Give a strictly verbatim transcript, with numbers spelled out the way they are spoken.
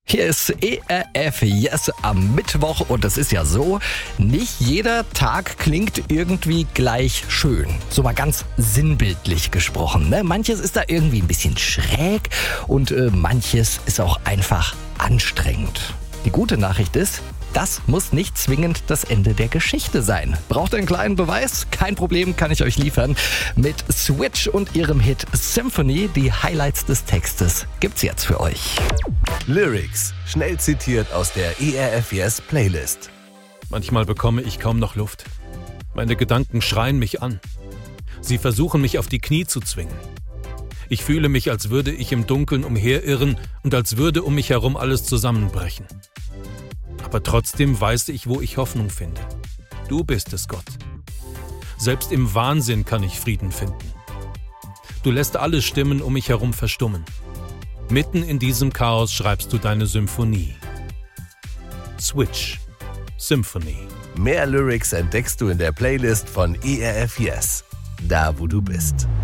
Hier ist E R F Yes am Mittwoch und es ist ja so, nicht jeder Tag klingt irgendwie gleich schön. So mal ganz sinnbildlich gesprochen. Ne? Manches ist da irgendwie ein bisschen schräg und äh, manches ist auch einfach anstrengend. Die gute Nachricht ist, das muss nicht zwingend das Ende der Geschichte sein. Braucht ihr einen kleinen Beweis? Kein Problem, kann ich euch liefern. Mit Switch und ihrem Hit Symphony, die Highlights des Textes, gibt's jetzt für euch. Lyrics, schnell zitiert aus der E R F Yes Playlist. Manchmal bekomme ich kaum noch Luft. Meine Gedanken schreien mich an. Sie versuchen mich auf die Knie zu zwingen. Ich fühle mich, als würde ich im Dunkeln umherirren und als würde um mich herum alles zusammenbrechen. Aber trotzdem weiß ich, wo ich Hoffnung finde. Du bist es, Gott. Selbst im Wahnsinn kann ich Frieden finden. Du lässt alle Stimmen um mich herum verstummen. Mitten in diesem Chaos schreibst du deine Symphonie. Switch. Symphony. Mehr Lyrics entdeckst du in der Playlist von E R F Yes. Da, wo du bist.